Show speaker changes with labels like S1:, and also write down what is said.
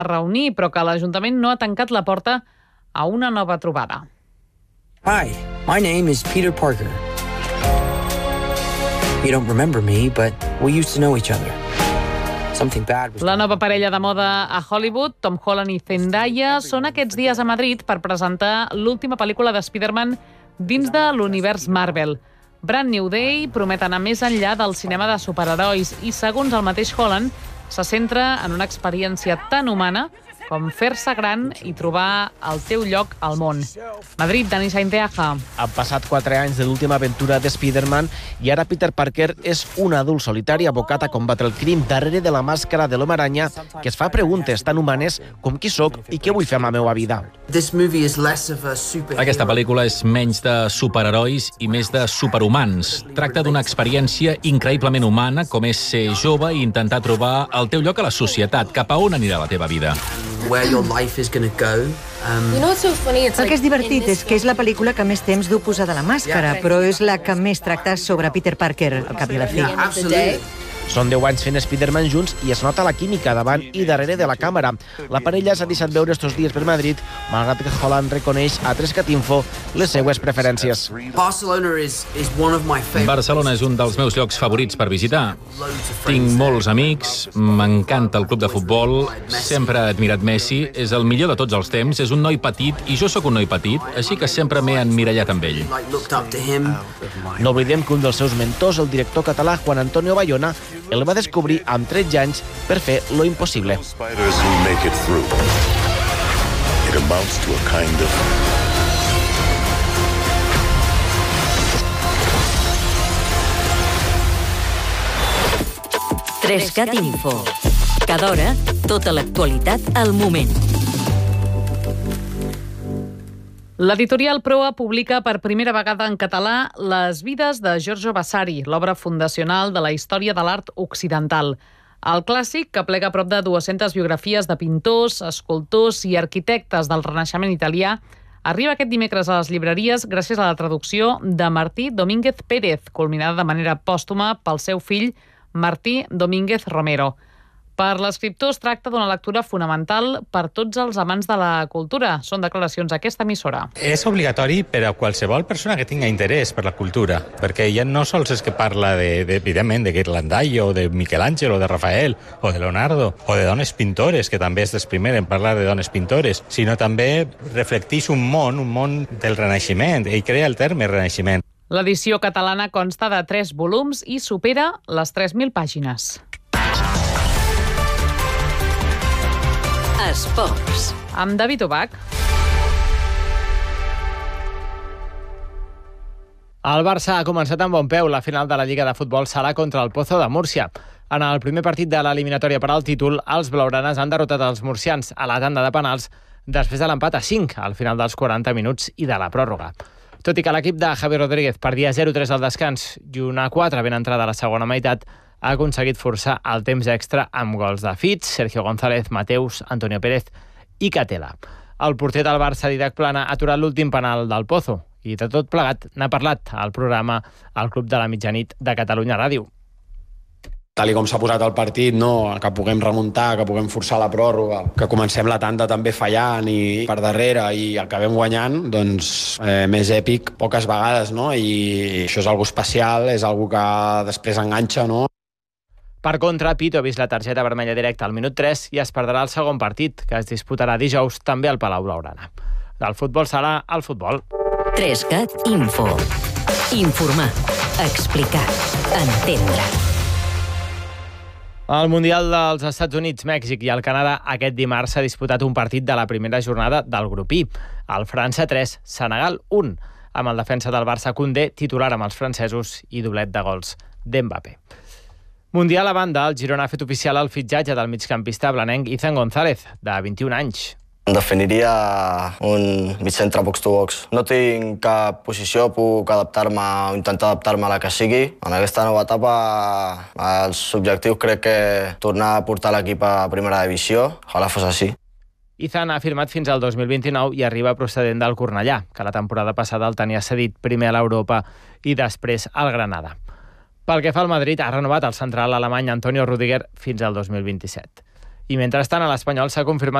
S1: reunir, però que l'Ajuntament no ha tancat la porta a una nova trobada.
S2: Hi, my name is Peter Parker. You don't remember me, but we used to know each other. Something bad was...
S1: La nova parella de moda a Hollywood, Tom Holland i Zendaya, són aquests dies a Madrid per presentar l'última pel·lícula de Spider-Man dins de l'univers Marvel. Brand New Day promet anar més enllà del cinema de superherois i, segons el mateix Holland, se centra en una experiència tan humana com fer-se gran i trobar el teu lloc al món. Madrid, Dani Sainteaja.
S3: Han passat 4 anys de l'última aventura de Spider-Man i ara Peter Parker és un adult solitari abocat a combatre el crim darrere de la màscara de l'home aranya que es fa preguntes tan humanes com qui sóc i què vull fer amb la meva vida.
S4: Aquesta pel·lícula és menys de superherois i més de superhumans. Tracta d'una experiència increïblement humana com és ser jove i intentar trobar el teu lloc a la societat, cap a on anirà la teva vida.
S5: El que és divertit és que és la pel·lícula que més temps du posada la màscara, però és la que més tracta sobre Peter Parker, al cap i a la fi.
S3: Són 10 anys fent Spider-Man junts i es nota la química davant i darrere de la càmera. La parella s'ha deixat veure estos dies per Madrid, malgrat que Holland reconeix a 3CAT-Info les seues preferències.
S4: Barcelona és un dels meus llocs favorits per visitar. Tinc molts amics, m'encanta el club de futbol, sempre he admirat Messi, és el millor de tots els temps, és un noi petit i jo sóc un noi petit, així que sempre m'he emmirallat amb ell.
S3: No oblidem que un dels seus mentors, el director català Juan Antonio Bayona, el va descobrir amb 13 anys per fer lo impossible.
S6: Trescat Info. Cada hora, tota l'actualitat al moment.
S1: L'editorial Proa publica per primera vegada en català Les vides de Giorgio Vasari, l'obra fundacional de la història de l'art occidental. El clàssic, que aplega prop de 200 biografies de pintors, escultors i arquitectes del Renaixement italià, arriba aquest dimecres a les llibreries gràcies a la traducció de Martí Domínguez Pérez, culminada de manera pòstuma pel seu fill Martí Domínguez Romero. Per l'escriptor es tracta d'una lectura fonamental per tots els amants de la cultura. Són declaracions a aquesta emissora.
S7: És obligatori per a qualsevol persona que tinga interès per la cultura, perquè ja no sols és que parla evidentment, de Ghirlandaio, de Michelangelo, de Rafael, o de Leonardo, o de dones pintores, que també és dels primers en parlar de dones pintores, sinó també reflecteix un món del Renaixement, i crea el terme Renaixement.
S1: L'edició catalana consta de 3 volums i supera les 3.000 pàgines.
S6: Esports.
S1: Amb David Obac.
S3: El Barça ha començat amb bon peu. La final de la Lliga de Futbol serà contra el Pozo de Múrcia. En el primer partit de l'eliminatòria per al títol, els blaugranes han derrotat els murcians a la tanda de penals després de l'empat a 5 al final dels 40 minuts i de la pròrroga. Tot i que l'equip de Javi Rodríguez perdia 0-3 al descans i una 4 ben entrada a la segona meitat, ha aconseguit forçar el temps extra amb gols de Fitz, Sergio González, Mateus, Antonio Pérez i Catela. El porter del Barça, Didac Plana, ha aturat l'últim penal del Pozo i de tot plegat n'ha parlat al programa al Club de la Mitjanit de Catalunya Ràdio.
S8: Tal com s'ha posat el partit, no, que puguem remuntar, que puguem forçar la pròrroga, que comencem la tanda també fallant i per darrere i acabem guanyant, doncs més èpic poques vegades, no? I això és algo especial, és algo que després enganxa, no?
S3: Per contra, Pito ha vist la targeta vermella directa al minut 3 i es perdrà el segon partit, que es disputarà dijous també al Palau Blaugrana. Del futbol serà el futbol.
S6: 3CAT Info. Informar, explicar, entendre.
S3: Al Mundial dels Estats Units, Mèxic i el Canadà aquest dimarts s'ha disputat un partit de la primera jornada del grup I. El França 3, Senegal 1, amb el defensa del Barça Koundé titular amb els francesos i doblet de gols d'Mbappé. Mundial a banda, el Girona ha fet oficial el fitxatge del migcampista blanenc Izan González, de 21 anys.
S9: Em definiria un migcentre box-to-box. No tinc cap posició, puc adaptar-me o intentar adaptar-me a la que sigui. En aquesta nova etapa, els objectius crec que tornar a portar l'equip a primera divisió. Ojalà fos així.
S3: Izan ha firmat fins al 2029 i arriba procedent del Cornellà, que la temporada passada el tenia cedit primer a l'Europa i després al Granada. Pel que fa al Madrid, ha renovat el central alemany Antonio Rüdiger fins al 2027. I mentrestant, a l'Espanyol s'ha confirmat